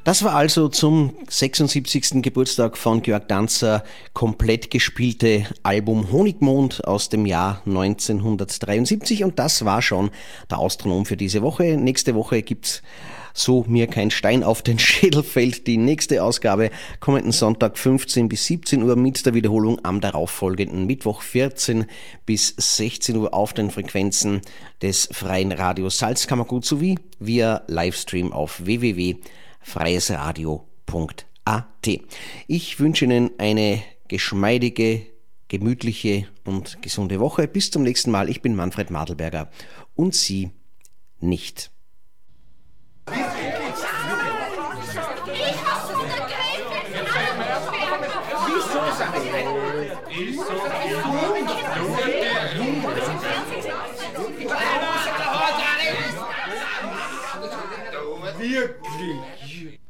Das war also zum 76. Geburtstag von Georg Danzer komplett gespielte Album Honigmond aus dem Jahr 1973 und das war schon der Austronom für diese Woche. Nächste Woche gibt's so mir kein Stein auf den Schädel fällt, die nächste Ausgabe kommenden Sonntag 15 bis 17 Uhr mit der Wiederholung am darauffolgenden Mittwoch 14 bis 16 Uhr auf den Frequenzen des Freien Radios Salzkammergut sowie via Livestream auf www.freiesradio.at. Ich wünsche Ihnen eine geschmeidige, gemütliche und gesunde Woche. Bis zum nächsten Mal. Ich bin Manfred Madelberger und Sie nicht. Wirklich?